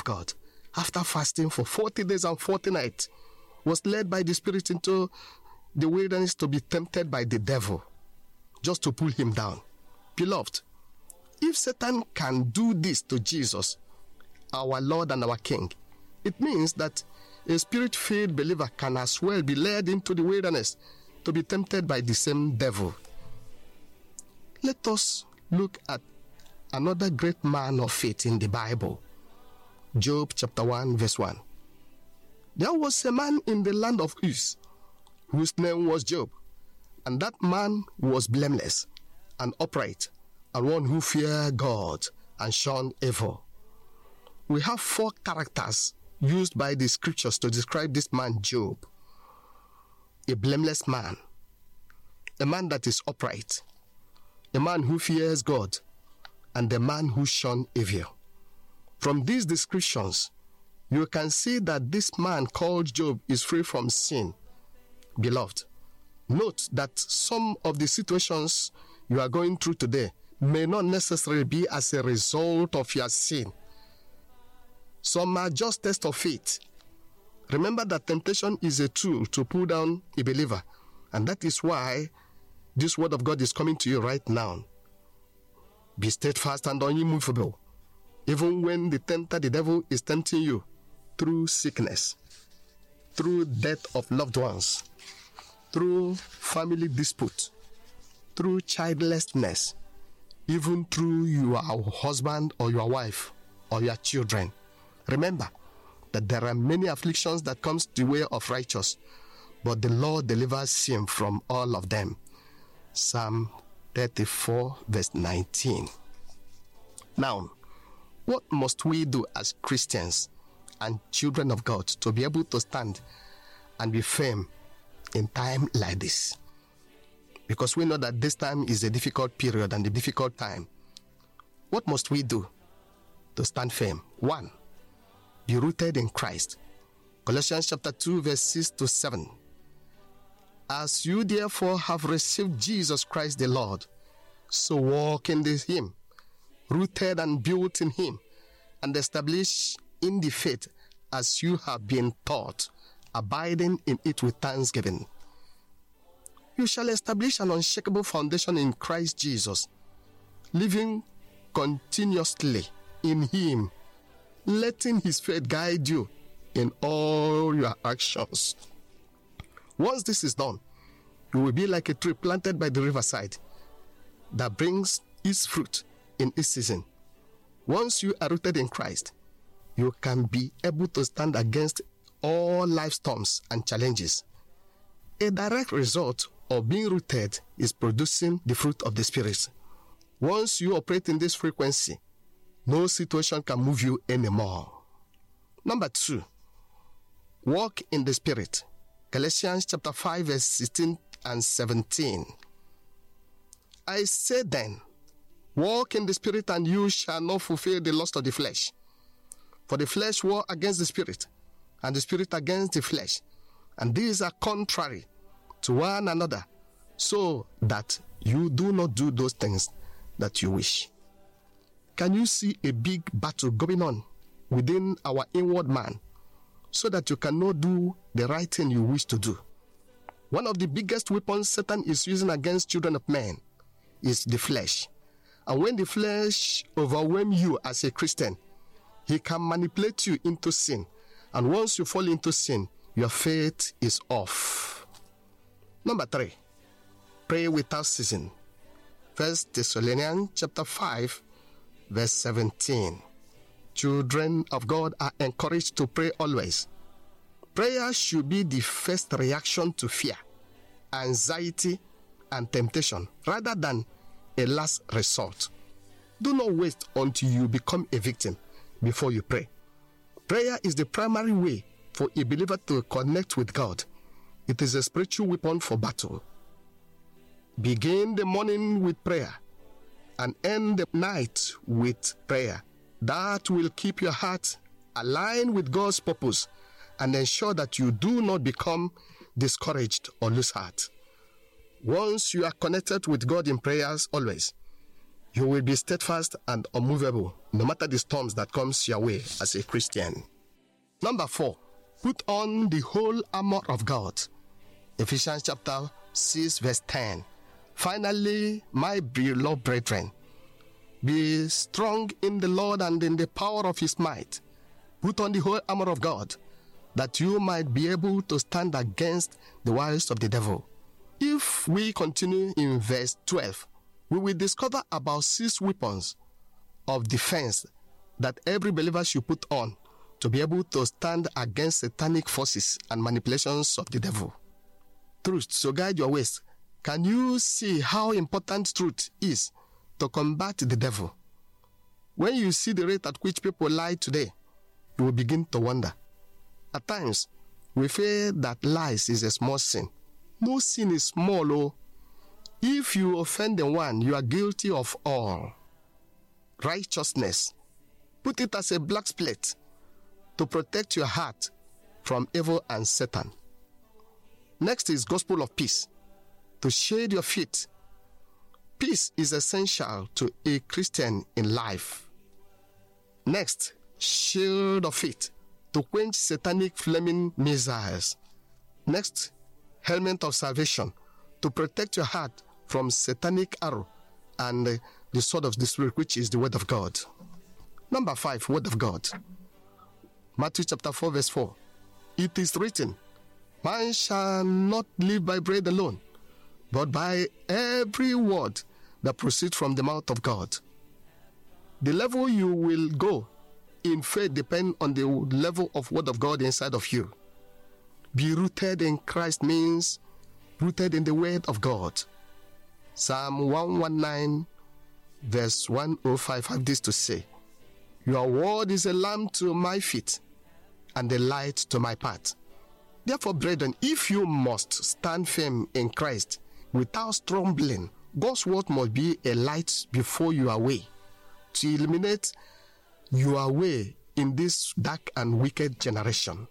of God, after fasting for 40 days and 40 nights, was led by the Spirit into the wilderness to be tempted by the devil, just to pull him down. Beloved, if Satan can do this to Jesus, our Lord and our King, it means that a spirit-filled believer can as well be led into the wilderness to be tempted by the same devil. Let us look at another great man of faith in the Bible. Job chapter 1 verse 1. There was a man in the land of Uz, whose name was Job, and that man was blameless and upright, and one who feared God and shunned evil. We have 4 characters used by the scriptures to describe this man Job. A blameless man, a man that is upright, a man who fears God, and a man who shunned evil. From these descriptions, you can see that this man called Job is free from sin. Beloved, note that some of the situations you are going through today may not necessarily be as a result of your sin. Some are just tests of faith. Remember that temptation is a tool to pull down a believer, and that is why this word of God is coming to you right now. Be steadfast and unmovable, even when the tempter, the devil, is tempting you through sickness, through death of loved ones, through family dispute, through childlessness, even through your husband or your wife or your children. Remember that there are many afflictions that comes the way of righteous, but the Lord delivers him from all of them. Psalm 34 verse 19. Now, what must we do as Christians and children of God to be able to stand and be firm in time like this? Because we know that this time is a difficult period and a difficult time. What must we do to stand firm? 1. Be rooted in Christ. Colossians chapter 2 verse 6 to 7. As you therefore have received Jesus Christ the Lord, so walk in him, rooted and built in him, and established in the faith as you have been taught, abiding in it with thanksgiving. You shall establish an unshakable foundation in Christ Jesus, living continuously in him, letting his faith guide you in all your actions. Once this is done, you will be like a tree planted by the riverside that brings its fruit in its season. Once you are rooted in Christ, you can be able to stand against all life storms and challenges. A direct result of being rooted is producing the fruit of the Spirit. Once you operate in this frequency, no situation can move you anymore. Number 2, walk in the Spirit. Galatians chapter 5 verse 16 and 17. I say then, walk in the Spirit, and you shall not fulfill the lust of the flesh. For the flesh war against the Spirit, and the Spirit against the flesh, and these are contrary to one another, so that you do not do those things that you wish. Can you see a big battle going on within our inward man, so that you cannot do the right thing you wish to do? One of the biggest weapons Satan is using against children of men is the flesh. And when the flesh overwhelms you as a Christian, he can manipulate you into sin. And once you fall into sin, your faith is off. Number 3, pray without ceasing. 1 Thessalonians chapter 5 verse 17. Children of God are encouraged to pray always. Prayer should be the first reaction to fear, anxiety, and temptation, rather than a last resort. Do not wait until you become a victim before you pray. Prayer is the primary way for a believer to connect with God. It is a spiritual weapon for battle. Begin the morning with prayer and end the night with prayer. That will keep your heart aligned with God's purpose and ensure that you do not become discouraged or lose heart. Once you are connected with God in prayers always, You will be steadfast and unmovable, no matter the storms that comes your way as a Christian. Number 4, put on the whole armor of God. Ephesians chapter 6 verse 10. Finally, my beloved brethren, be strong in the Lord and in the power of his might. Put on the whole armor of God, that you might be able to stand against the wiles of the devil. If we continue in verse 12, we will discover about 6 weapons of defense that every believer should put on to be able to stand against satanic forces and manipulations of the devil. Truth, so guide your ways. Can you see how important truth is to combat the devil? When you see the rate at which people lie today, you will begin to wonder. At times, we fear that lies is a small sin. No sin is small, oh. If you offend the one, you are guilty of all. Righteousness, put it as a black plate to protect your heart from evil and Satan. Next is gospel of peace, to shade your feet. Peace is essential to a Christian in life. Next, shield of faith, to quench satanic flaming missiles. Next, helmet of salvation, to protect your heart from satanic arrow and the sword of the Spirit, which is the word of God. Number 5, word of God. Matthew chapter 4 verse 4. It is written, man shall not live by bread alone, but by every word that proceeds from the mouth of God. The level you will go in faith depends on the level of word of God inside of you. Be rooted in Christ means rooted in the word of God. Psalm 119 verse 105 have this to say, your word is a lamp to my feet and a light to my path. Therefore, brethren, if you must stand firm in Christ without stumbling, God's word must be a light before your way to illuminate your way in this dark and wicked generation.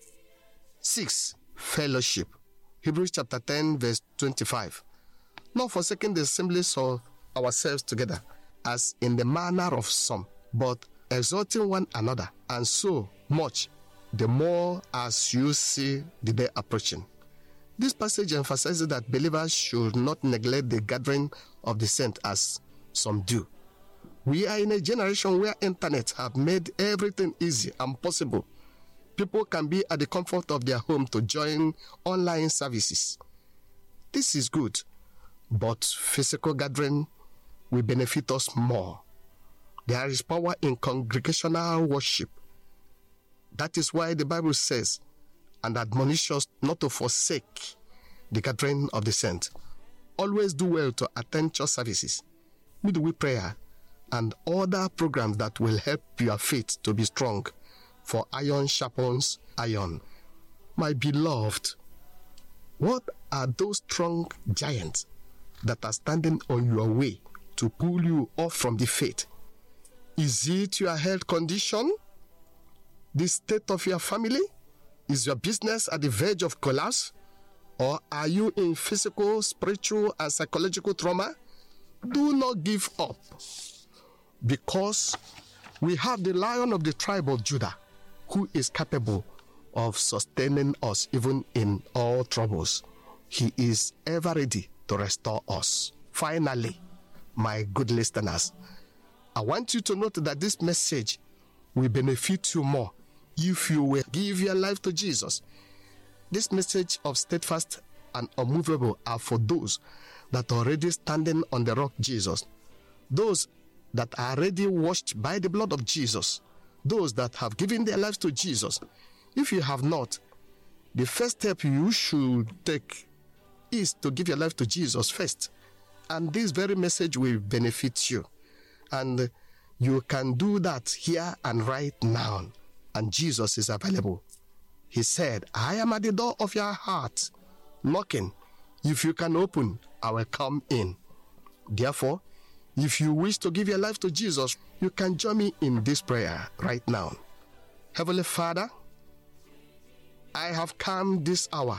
6, fellowship. Hebrews chapter 10 verse 25. Not forsaking the assemblies of ourselves together, as in the manner of some, but exhorting one another, and so much the more as you see the day approaching. This passage emphasizes that believers should not neglect the gathering of the saints as some do. We are in a generation where internet have made everything easy and possible. People can be at the comfort of their home to join online services. This is good, but physical gathering will benefit us more. There is power in congregational worship. That is why the Bible says and admonishes us not to forsake the gathering of the saints. Always do well to attend church services, midweek prayer, and other programs that will help your faith to be strong, for iron sharpens iron. My beloved, what are those strong giants that are standing on your way to pull you off from the faith? Is it your health condition? The state of your family? Is your business at the verge of collapse? Or are you in physical, spiritual, and psychological trauma? Do not give up, because we have the Lion of the tribe of Judah, who is capable of sustaining us even in all troubles. He is ever ready to restore us. Finally, my good listeners, I want you to note that this message will benefit you more if you will give your life to Jesus. This message of steadfast and unmovable are for those that are already standing on the rock Jesus, those that are already washed by the blood of Jesus, those that have given their lives to Jesus. If you have not, the first step you should take is to give your life to Jesus first. And this very message will benefit you. And you can do that here and right now. And Jesus is available. He said, I am at the door of your heart, knocking. If you can open, I will come in. Therefore, if you wish to give your life to Jesus, you can join me in this prayer right now. Heavenly Father, I have come this hour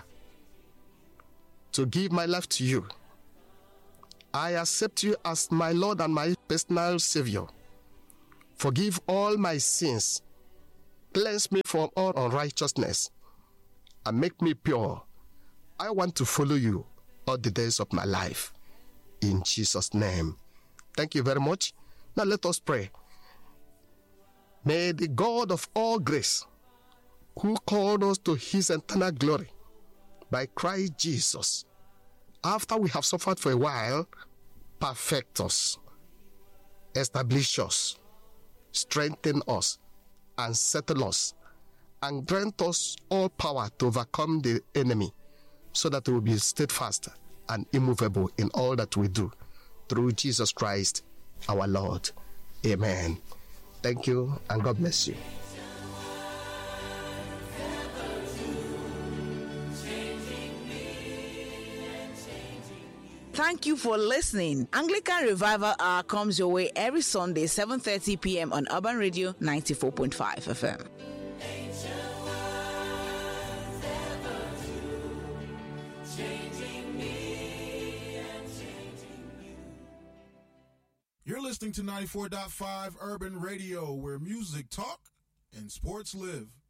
to give my life to you. I accept you as my Lord and my personal Savior. Forgive all my sins. Cleanse me from all unrighteousness and make me pure. I want to follow you all the days of my life. In Jesus' name. Thank you very much. Now let us pray. May the God of all grace, who called us to his eternal glory by Christ Jesus, after we have suffered for a while, perfect us, establish us, strengthen us, and settle us, and grant us all power to overcome the enemy, so that we will be steadfast and immovable in all that we do. Through Jesus Christ, our Lord. Amen. Thank you, and God bless you. Thank you for listening. Anglican Revival Hour comes your way every Sunday, 7:30 p.m. on Urban Radio 94.5 FM. You're listening to 94.5 Urban Radio, where music talk and sports live.